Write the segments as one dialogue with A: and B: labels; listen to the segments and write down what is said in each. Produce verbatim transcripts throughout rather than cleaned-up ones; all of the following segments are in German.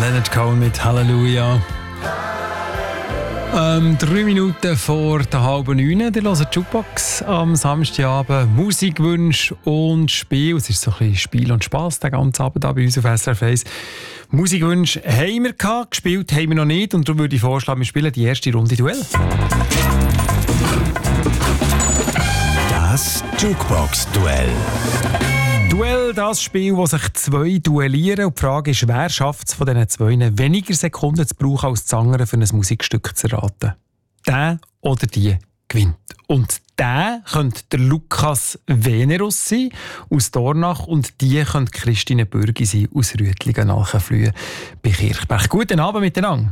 A: Leonard Cohen mit Halleluja. Ähm, drei Minuten vor der halben neun. Ihr hört die Jukebox am Samstagabend. Musikwünsche und Spiel. Es ist so ein bisschen Spiel und Spass den ganzen Abend bei uns auf S R F eins. Musikwünsche haben wir gehabt, gespielt haben wir noch nicht. Und darum würde ich vorschlagen, wir spielen die erste Runde Duell.
B: Das Jukebox-Duell.
A: Duell, das Spiel, wo sich zwei duellieren. Und die Frage ist, wer schafft es von diesen zwei weniger Sekunden zu brauchen als das andere, für ein Musikstück zu erraten? Der oder die gewinnt. Und der könnte der Lukas Venerus sein, aus Dornach. Und die könnte Christine Bürgi sein, aus Rüttlingen-Alchenflühe bei Kirchberg. Guten Abend miteinander.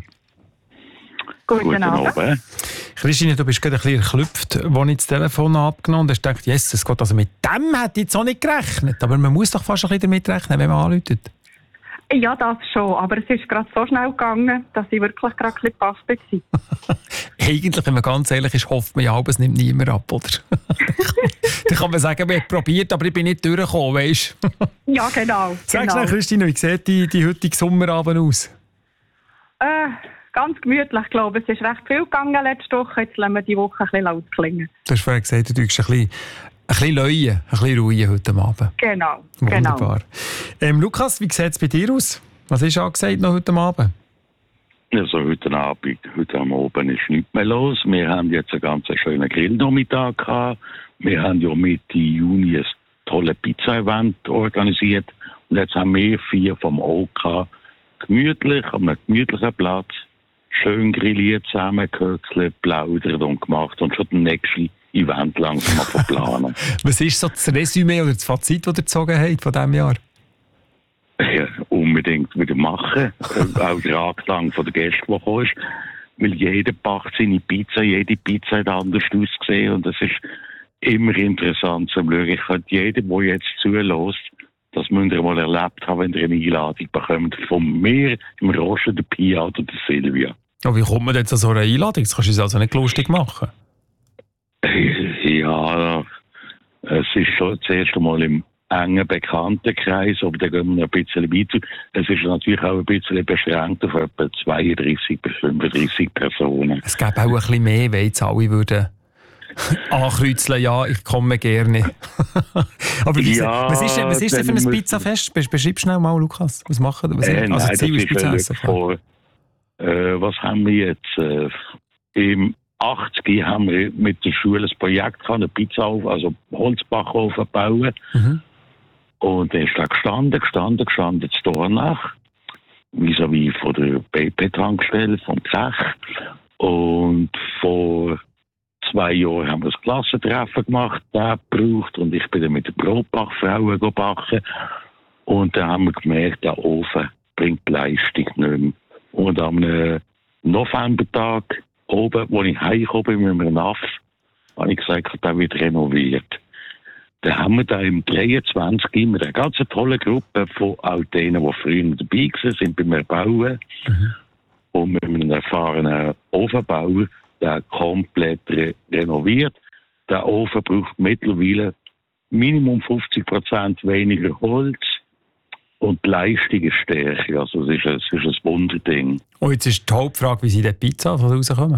C: Guten, Guten Abend. Abend.
A: Christine, du bist gerade ein bisschen erklüpft, als ich das Telefon abgenommen habe. Und hast gedacht, Jesus Gott, also mit dem hätte ich jetzt auch nicht gerechnet. Aber man muss doch fast ein bisschen damit rechnen, wenn man anruft.
C: Ja, das schon. Aber es ist gerade so schnell gegangen, dass ich wirklich gerade ein bisschen gepasst war.
A: Eigentlich, wenn man ganz ehrlich ist, hofft man ja, aber es nimmt niemand ab, oder? Dann kann man sagen, wir haben probiert, aber ich bin nicht durchgekommen, weißt du?
C: Ja, genau.
A: Sag
C: genau.
A: schnell, Christine, wie sieht die, die heutige Sommerabend aus?
C: Äh... Ganz gemütlich, ich glaube. Es ist recht viel gegangen letzte Woche. Jetzt lassen wir die Woche ein bisschen ausklingen.
A: Du hast vorhin gesagt, du tust ein bisschen, ein bisschen Leuen, ein bisschen ruhen heute Abend.
C: Genau.
A: Wunderbar.
C: Genau.
A: Ähm, Lukas, wie sieht es bei dir aus? Was ist angesagt noch heute Abend?
D: Also heute Abend, heute am Abend ist nichts mehr los. Wir haben jetzt einen ganz schönen Grillnachmittag gehabt. Wir haben ja Mitte Juni ein tolles Pizza-Event organisiert. Und jetzt haben wir vier vom O K gemütlich, an einem gemütlichen Platz, schön grilliert, zusammengehöckelt, plaudert und gemacht und schon das nächste Event langsam verplanen.
A: Was ist so das Resümee oder das Fazit, das ihr gezogen habt von diesem Jahr?
D: Ja, unbedingt wieder machen. Auch der Anklang von der Gäste, die gekommen ist. Weil jeder backt seine Pizza, jede Pizza hat anders ausgesehen und es ist immer interessant zu schauen. Ich könnte jedem, der jetzt zulässt, das müsst ihr mal erlebt haben, wenn ihr eine Einladung bekommt von mir, im Rosten, der Pia oder der Silvia.
A: Ja, wie kommt man denn zu so einer Einladung? Das kannst du uns also nicht lustig machen.
D: Ja, es ist schon das erste Mal im engen Bekanntenkreis, aber da gehen wir noch ein bisschen weiter. Es ist natürlich auch ein bisschen beschränkt auf etwa zweiunddreißig bis fünfunddreißig Personen.
A: Es gäbe auch ein bisschen mehr, wenn jetzt alle würden ankreuzeln, ja, ich komme gerne. Aber
D: ja,
A: was ist denn, was ist denn für ein Pizzafest? Beschreib schnell mal, Lukas. Was machen was
D: äh,
A: also
D: nein,
A: Ziel ist Pizza essen.
D: Vor, äh, was haben wir jetzt? Äh, Im achtziger haben wir mit der Schule ein Projekt gehabt, einen Pizzaofen, also Holzbackofen bauen. Mhm. Und der ist da gestanden, gestanden, gestanden, zu Dornach. Vis-à-vis von der B P-Tankstelle, vom Zech. Und vor zwei Jahren haben wir das Klassentreffen gemacht, der gebraucht, und ich bin dann mit den Brotbackfrauen backen. Und dann haben wir gemerkt, der Ofen bringt die Leistung nicht mehr. Und am Novembertag oben, wo ich heimgekommen bin mit einem Naff, habe ich gesagt, der wird renoviert. Dann haben wir da im dreiundzwanzig immer eine ganz tolle Gruppe von all denen, die früher dabei waren, beim Erbauen. Mhm. Und mit einem erfahrenen Ofenbauer, der komplett re- renoviert. Der Ofen braucht mittlerweile Minimum fünfzig Prozent weniger Holz und die Leistung ist stärker. Also es ist ein, es ist ein Wunderding.
A: Und jetzt ist die Hauptfrage, wie sie die Pizza rauskommen?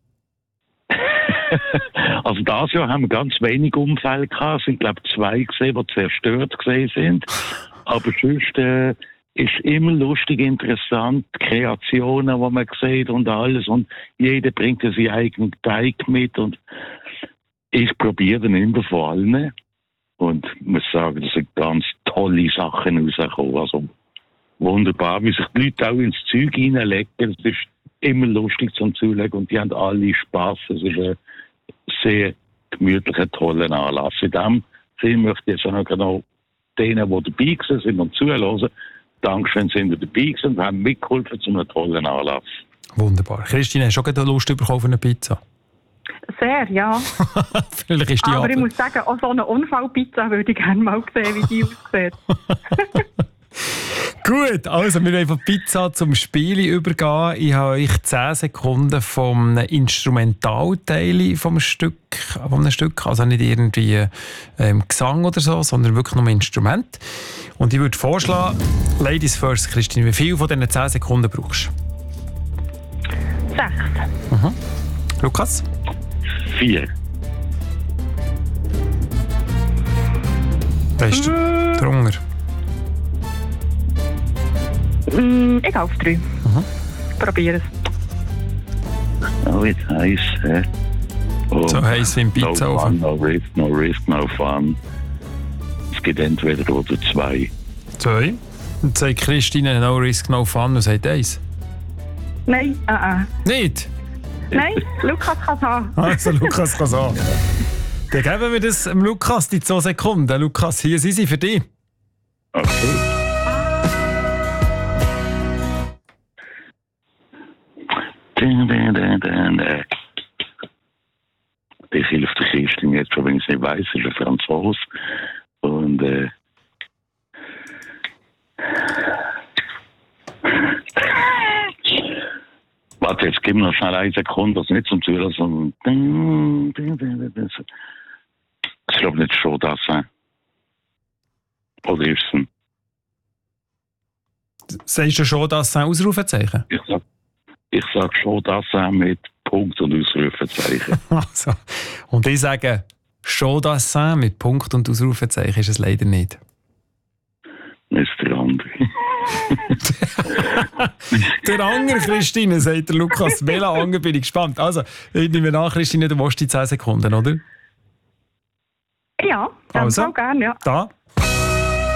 D: Also dieses Jahr haben wir ganz wenig Unfälle gehabt. Es sind, glaube ich, zwei gesehen, die zerstört gesehen sind. Aber sonst äh, ist immer lustig, interessant, die Kreationen, die man sieht und alles. Und jeder bringt seinen eigenen Teig mit. Und ich probiere dann immer von allen. Und ich muss sagen, das sind ganz tolle Sachen rausgekommen. Also wunderbar, wie sich die Leute auch ins Zeug hineinlegen. Es ist immer lustig zum Zulegen und die haben alle Spass. Es ist ein sehr gemütlicher, toller Anlass. In dem Sinne möchte ich jetzt auch noch denen, die dabei sind und zuhören, Dankeschön, sind wir dabei und haben mitgeholfen zu einem tollen Anlass.
A: Wunderbar. Christine, hast du schon Lust bekommen auf eine Pizza?
C: Sehr, ja.
A: Vielleicht ist die
C: Aber
A: Abend.
C: ich muss sagen, auch so eine Unfallpizza würde ich gerne mal sehen, wie die aussieht.
A: Gut, also wir wollen von Pizza zum Spiel übergehen. Ich habe euch zehn Sekunden vom Instrumentalteil vom Stück, von einem Stück, also nicht irgendwie ähm, Gesang oder so, sondern wirklich nur ein Instrument. Und ich würde vorschlagen, Ladies first, Christine, wie viel von diesen zehn Sekunden brauchst du?
C: Sechs.
A: Mhm. Lukas?
D: Vier.
A: Weißt du,
C: Mm.
A: drunter.
C: Mm, ich gehe auf drei.
A: Mhm.
C: Probier es.
D: Oh, jetzt heiß, hä? Oh,
A: So heiß wie ein
D: no
A: Pizzaofen.
D: fun, no risk, no risk, no fun. Es gibt entweder oder zwei.
A: Zwei. Und sagt Christine, no risk, no fun. Und sagt eins.
C: Nein, äh, äh.
A: Nicht?
C: Nein, Lukas kann es haben.
A: Also, Lukas kann sagen. Dann geben wir das dem Lukas die zwei Sekunden. Lukas, hier sind sie für dich.
D: Okay. Dun, dun, dun, dun, dun. Das hilft der Christin jetzt schon, wenn ich es nicht weiss, ist ein Franzose. Und äh, warte, jetzt gib mir noch schnell eine Sekunde, das nicht zum Zuhören, sondern ich glaube nicht schon das. Äh. Oder ist es ein?
A: Sagst du schon, dass es ein Ausrufezeichen?
D: Ich sag, ich sag schon das äh, mit Punkt und Ausrufezeichen.
A: Also, und ich sage, schon das sein mit Punkt und Ausrufezeichen ist es leider nicht.
D: Das ist der andere.
A: Der andere, Christine, sagt der Lukas. Welcher andere bin ich gespannt. Also, ich nehme an, Christine, du willst die zehn Sekunden, oder?
C: Ja, dann
A: Also.
C: also. gerne, ja.
A: Da